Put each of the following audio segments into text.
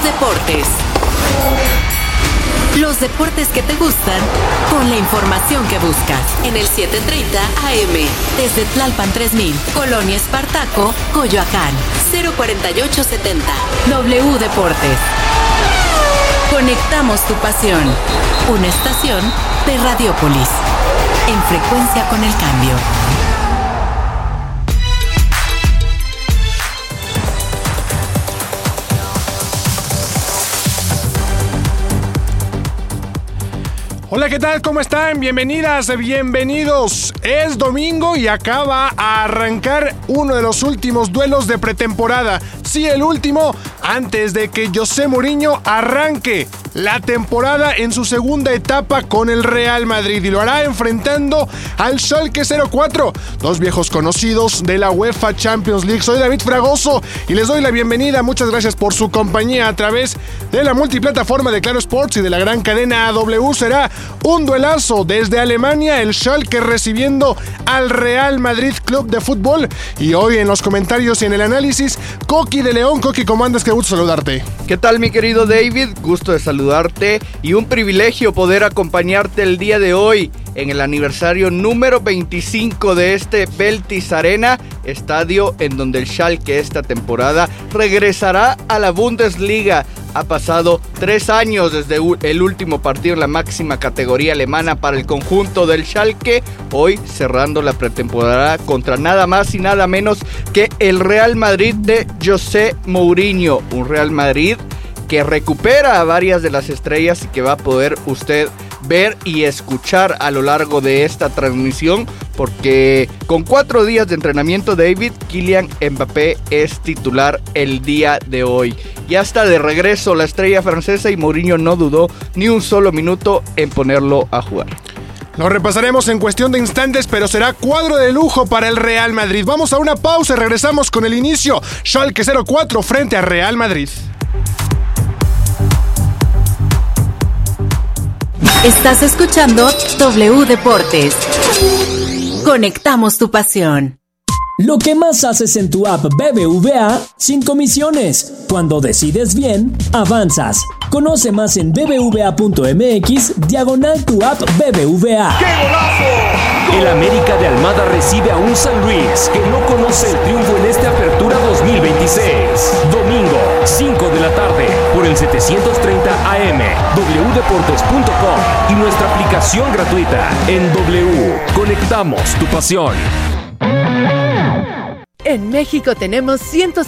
Deportes. Los deportes que te gustan, con la información que buscas. En el 7:30 AM, desde Tlalpan 3000, Colonia Espartaco, Coyoacán, 04870. W Deportes. Conectamos tu pasión. Una estación de Radiopolis. En frecuencia con el cambio. Hola, ¿qué tal? ¿Cómo están? Bienvenidas, bienvenidos. Es domingo y acaba a arrancar uno de los últimos duelos de pretemporada. Sí, el último antes de que José Mourinho arranque la temporada en su segunda etapa con el Real Madrid, y lo hará enfrentando al Schalke 04, dos viejos conocidos de la UEFA Champions League. Soy David Fragoso y les doy la bienvenida. Muchas gracias por su compañía a través de la multiplataforma de Claro Sports y de la gran cadena AW. Será un duelazo desde Alemania, el Schalke recibiendo al Real Madrid Club de Fútbol. Y hoy en los comentarios y en el análisis, Coqui de León. Coqui, ¿cómo andas? Qué gusto saludarte. ¿Qué tal, mi querido David? Gusto de saludarte y un privilegio poder acompañarte el día de hoy en el aniversario número 25 de este Veltis Arena, estadio en donde el Schalke esta temporada regresará a la Bundesliga. Ha pasado 3 años desde el último partido en la máxima categoría alemana para el conjunto del Schalke, hoy cerrando la pretemporada contra nada más y nada menos que el Real Madrid de José Mourinho, un Real Madrid que recupera a varias de las estrellas y que va a poder usted ver y escuchar a lo largo de esta transmisión, porque con 4 días de entrenamiento, David, Kylian Mbappé es titular el día de hoy. Ya está de regreso la estrella francesa y Mourinho no dudó ni un solo minuto en ponerlo a jugar. Lo repasaremos en cuestión de instantes, pero será cuadro de lujo para el Real Madrid. Vamos a una pausa y regresamos con el inicio. Schalke 04 frente a Real Madrid. Estás escuchando W Deportes. Conectamos tu pasión. Lo que más haces en tu app BBVA sin comisiones. Cuando decides bien, avanzas. Conoce más en bbva.mx/tu app BBVA. ¡Qué golazo! El América de Almada recibe a un San Luis que no conoce el triunfo en esta apertura 2026. Domingo, 5 de la tarde, por el 730 AM, wdeportes.com y nuestra aplicación gratuita en W. Conectamos tu pasión. En México tenemos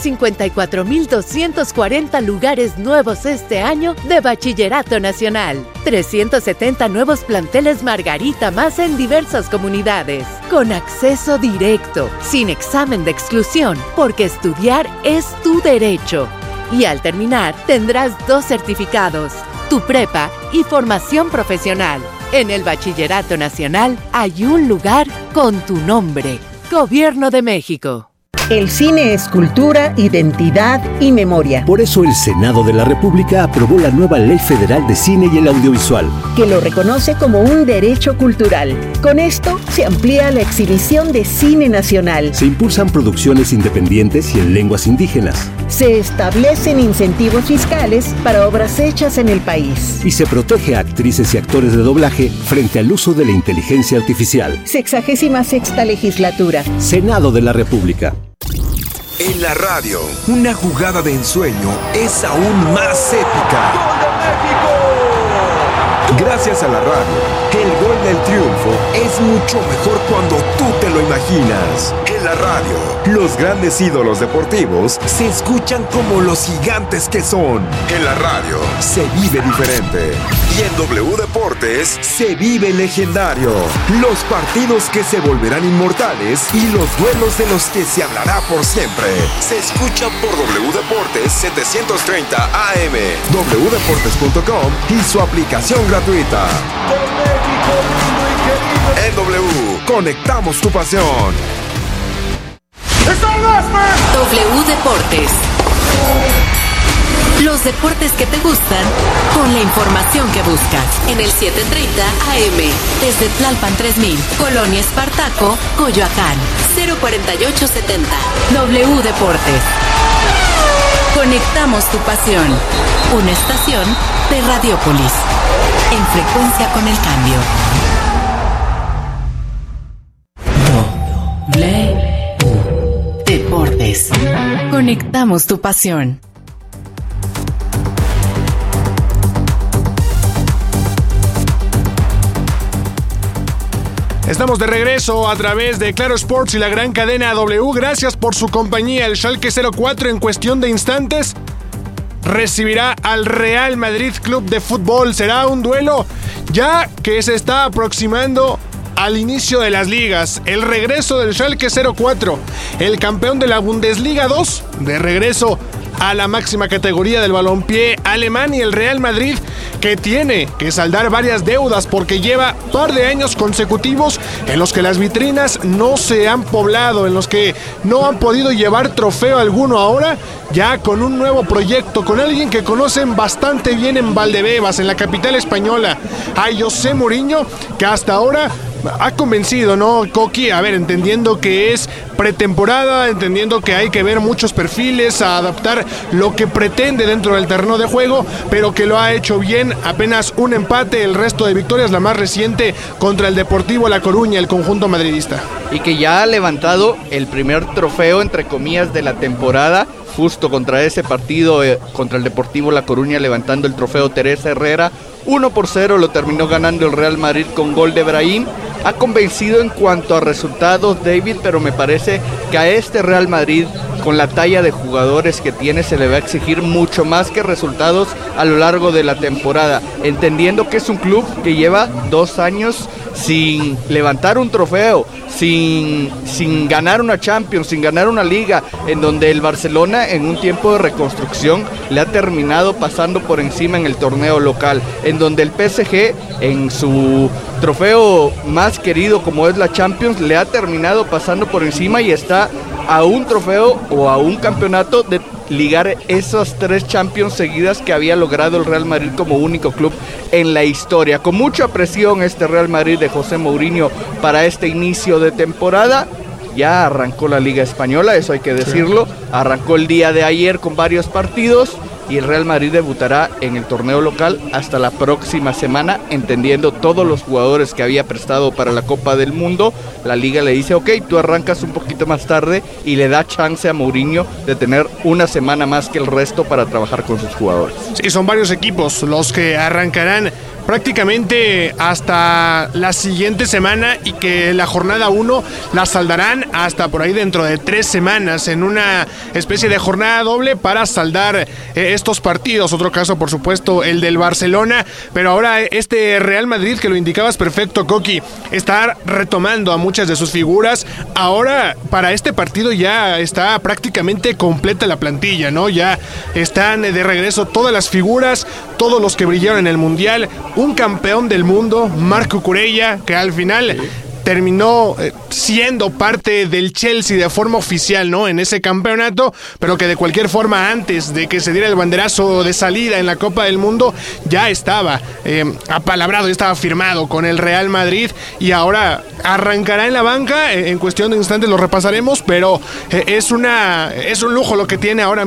154,240 lugares nuevos este año de Bachillerato Nacional. 370 nuevos planteles Margarita más en diversas comunidades. Con acceso directo, sin examen de exclusión, porque estudiar es tu derecho. Y al terminar, tendrás 2 certificados, tu prepa y formación profesional. En el Bachillerato Nacional hay un lugar con tu nombre. Gobierno de México. El cine es cultura, identidad y memoria. Por eso el Senado de la República aprobó la nueva Ley Federal de Cine y el Audiovisual, que lo reconoce como un derecho cultural. Con esto se amplía la exhibición de cine nacional. Se impulsan producciones independientes y en lenguas indígenas. Se establecen incentivos fiscales para obras hechas en el país. Y se protege a actrices y actores de doblaje frente al uso de la inteligencia artificial. 66ª legislatura. Senado de la República. En la radio, una jugada de ensueño es aún más épica. ¡Gol de México! Gracias a la radio, el gol del triunfo es mucho mejor cuando tú te lo imaginas. En la radio, los grandes ídolos deportivos se escuchan como los gigantes que son. En la radio, se vive diferente. Y en W Deportes, se vive legendario. Los partidos que se volverán inmortales y los duelos de los que se hablará por siempre. Se escuchan por W Deportes 730 AM, wdeportes.com y su aplicación gratuita. En W, conectamos tu pasión. W Deportes. Los deportes que te gustan, con la información que buscas. En el 730 AM, desde Tlalpan 3000, Colonia Espartaco, Coyoacán, 04870. W Deportes. Conectamos tu pasión. una estación de Radiopolis, en frecuencia con el cambio. W Deportes. Conectamos tu pasión. Estamos de regreso a través de Claro Sports y la gran cadena W. Gracias por su compañía. El Schalke 04 en cuestión de instantes recibirá al Real Madrid Club de Fútbol. Será un duelo ya que se está aproximando al inicio de las ligas. El regreso del Schalke 04, el campeón de la Bundesliga 2, de regreso a la máxima categoría del balompié alemán, y el Real Madrid, que tiene que saldar varias deudas porque lleva par de años consecutivos en los que las vitrinas no se han poblado, en los que no han podido llevar trofeo alguno. Ahora ya con un nuevo proyecto, con alguien que conocen bastante bien en Valdebebas, en la capital española, a José Mourinho, que hasta ahora ha convencido, ¿no, Coqui? A ver, entendiendo que es pretemporada, entendiendo que hay que ver muchos perfiles, a adaptar lo que pretende dentro del terreno de juego, pero que lo ha hecho bien. Apenas un empate, el resto de victorias, la más reciente contra el Deportivo La Coruña, el conjunto madridista. Y que ya ha levantado el primer trofeo, entre comillas, de la temporada, justo contra ese partido, contra el Deportivo La Coruña, levantando el trofeo Teresa Herrera. 1-0 lo terminó ganando el Real Madrid con gol de Brahim. Ha convencido en cuanto a resultados, David, pero me parece que a este Real Madrid, con la talla de jugadores que tiene, se le va a exigir mucho más que resultados a lo largo de la temporada, entendiendo que es un club que lleva 2 años sin levantar un trofeo, sin ganar una Champions, sin ganar una Liga, en donde el Barcelona, en un tiempo de reconstrucción, le ha terminado pasando por encima en el torneo local, en donde el PSG, en su trofeo más querido como es la Champions, le ha terminado pasando por encima y está a un trofeo o a un campeonato de ligar esas 3 Champions seguidas que había logrado el Real Madrid como único club en la historia. Con mucha presión este Real Madrid de José Mourinho para este inicio de temporada. Ya arrancó la Liga Española, eso hay que decirlo. Arrancó el día de ayer con varios partidos y el Real Madrid debutará en el torneo local hasta la próxima semana, entendiendo todos los jugadores que había prestado para la Copa del Mundo. La Liga le dice, ok, tú arrancas un poquito más tarde, y le da chance a Mourinho de tener una semana más que el resto para trabajar con sus jugadores. Sí, son varios equipos los que arrancarán prácticamente hasta la siguiente semana, y que la jornada 1 la saldarán hasta por ahí dentro de 3 semanas en una especie de jornada doble para saldar estos partidos. Otro caso, por supuesto, el del Barcelona, pero ahora este Real Madrid, que lo indicabas perfecto, Coqui, está retomando a muchas de sus figuras. Ahora para este partido ya está prácticamente completa la plantilla, ¿no? Ya están de regreso todas las figuras, todos los que brillaron en el Mundial. Un campeón del mundo, Marco Cucurella, que al final terminó siendo parte del Chelsea de forma oficial, ¿no?, en ese campeonato, pero que de cualquier forma, antes de que se diera el banderazo de salida en la Copa del Mundo, ya estaba apalabrado, ya estaba firmado con el Real Madrid, y ahora arrancará en la banca. En cuestión de instantes lo repasaremos, pero es un lujo lo que tiene ahora